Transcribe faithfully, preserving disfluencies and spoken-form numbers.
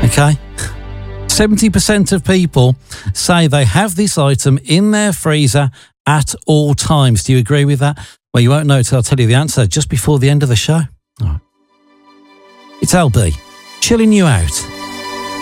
Okay? seventy percent of people say they have this item in their freezer at all times. Do you agree with that? Well, you won't know till I'll tell you the answer just before the end of the show. All right. It's L B, chilling you out.